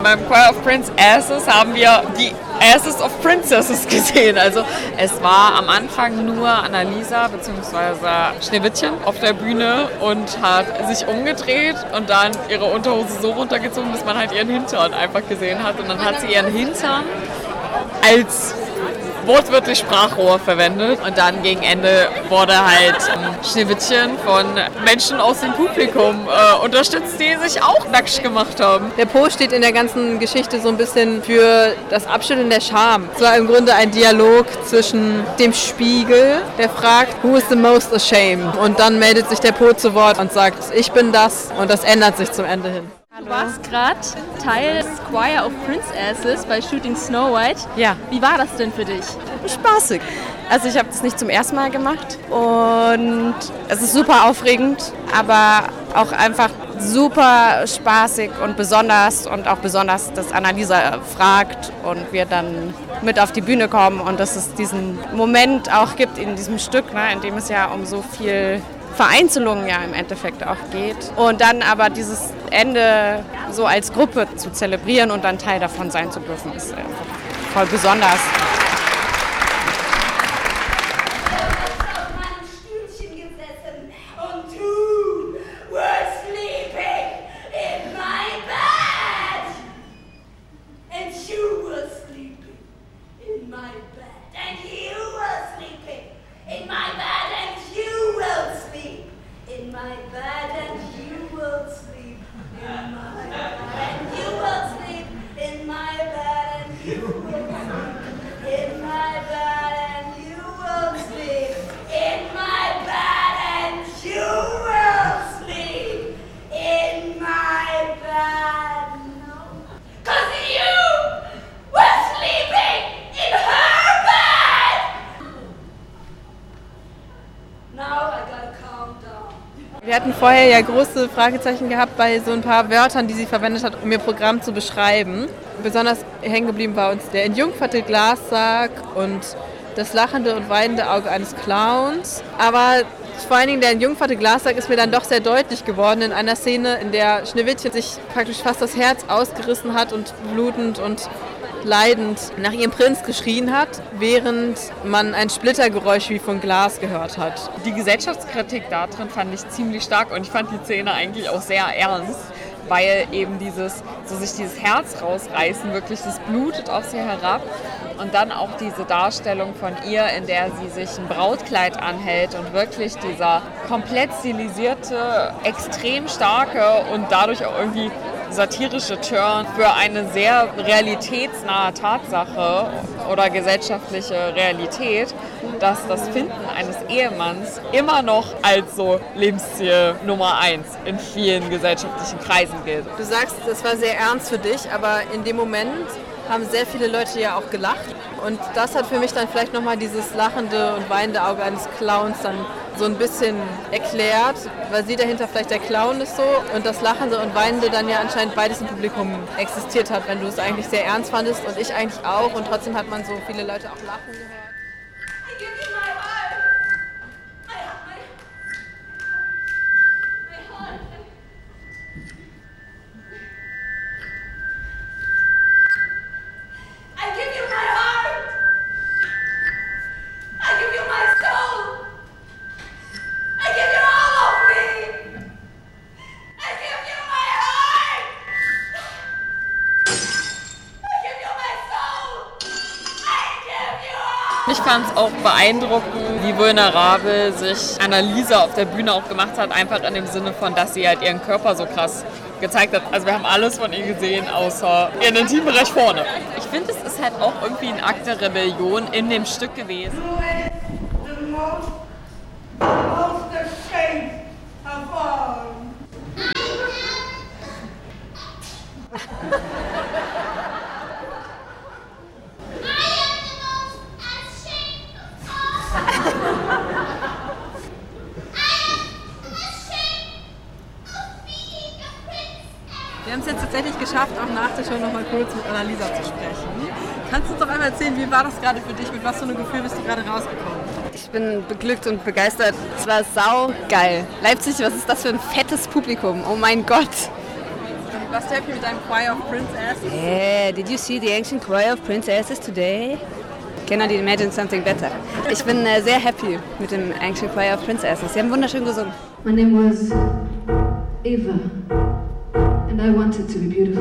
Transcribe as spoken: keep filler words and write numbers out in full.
Beim Choir of Princesses haben wir die Asses of Princesses gesehen. Also es war am Anfang nur Annalisa bzw. Schneewittchen auf der Bühne und hat sich umgedreht und dann ihre Unterhose so runtergezogen, dass man halt ihren Hintern einfach gesehen hat. Und dann hat sie ihren Hintern als wortwörtlich Sprachrohr verwendet und dann gegen Ende wurde halt Schneewittchen von Menschen aus dem Publikum äh, unterstützt, die sich auch nackig gemacht haben. Der Po steht in der ganzen Geschichte so ein bisschen für das Abschütteln der Scham. Es war im Grunde ein Dialog zwischen dem Spiegel, der fragt, who is the most ashamed? Und dann meldet sich der Po zu Wort und sagt, ich bin das, und das ändert sich zum Ende hin. Du warst gerade Teil des Choir of Princesses bei Shooting Snow White. Ja. Wie war das denn für dich? Spaßig. Also ich habe das nicht zum ersten Mal gemacht und es ist super aufregend, aber auch einfach super spaßig und besonders und auch besonders, dass Annalisa fragt und wir dann mit auf die Bühne kommen und dass es diesen Moment auch gibt in diesem Stück, ne, in dem es ja um so viel Vereinzelungen ja im Endeffekt auch geht. Und dann aber dieses Ende so als Gruppe zu zelebrieren und dann Teil davon sein zu dürfen, ist einfach voll besonders. Wir hatten vorher ja große Fragezeichen gehabt bei so ein paar Wörtern, die sie verwendet hat, um ihr Programm zu beschreiben. Besonders hängen geblieben war uns der entjungferte Glassack und das lachende und weinende Auge eines Clowns. Aber vor allen Dingen der entjungferte Glassack ist mir dann doch sehr deutlich geworden in einer Szene, in der Schneewittchen sich praktisch fast das Herz ausgerissen hat und blutend und leidend nach ihrem Prinz geschrien hat, während man ein Splittergeräusch wie von Glas gehört hat. Die Gesellschaftskritik da drin fand ich ziemlich stark und ich fand die Szene eigentlich auch sehr ernst, weil eben dieses, so sich dieses Herz rausreißen, wirklich, das blutet auf sie herab. Und dann auch diese Darstellung von ihr, in der sie sich ein Brautkleid anhält und wirklich dieser komplett stilisierte, extrem starke und dadurch auch irgendwie satirische Turn für eine sehr realitätsnahe Tatsache oder gesellschaftliche Realität, dass das Finden eines Ehemanns immer noch als so Lebensziel Nummer eins in vielen gesellschaftlichen Kreisen gilt. Du sagst, das war sehr ernst für dich, aber in dem Moment haben sehr viele Leute ja auch gelacht. Und das hat für mich dann vielleicht nochmal dieses lachende und weinende Auge eines Clowns dann so ein bisschen erklärt, weil sie dahinter vielleicht der Clown ist so und das Lachende und Weinende dann ja anscheinend beides im Publikum existiert hat, wenn du es eigentlich sehr ernst fandest und ich eigentlich auch und trotzdem hat man so viele Leute auch lachen gehört. Ich fand es auch beeindruckend, wie vulnerabel sich Annalisa auf der Bühne auch gemacht hat, einfach in dem Sinne von, dass sie halt ihren Körper so krass gezeigt hat. Also wir haben alles von ihr gesehen, außer ihren Intimbereich vorne. Ich finde, es ist halt auch irgendwie ein Akt der Rebellion in dem Stück gewesen. Wir haben es jetzt tatsächlich geschafft, auch nach der Show noch mal kurz mit Annalisa zu sprechen. Kannst du uns doch einmal erzählen, wie war das gerade für dich? Mit was für einem Gefühl bist du gerade rausgekommen? Ich bin beglückt und begeistert. Es war saugeil. Leipzig, was ist das für ein fettes Publikum? Oh mein Gott. Warst du happy mit deinem Choir of Princesses? Yeah, did you see the ancient choir of princesses today? Cannot imagine something better. Ich bin äh, sehr happy mit dem Ancient Choir of Princesses. Sie haben wunderschön gesungen. My name was Eva, and I wanted to be beautiful.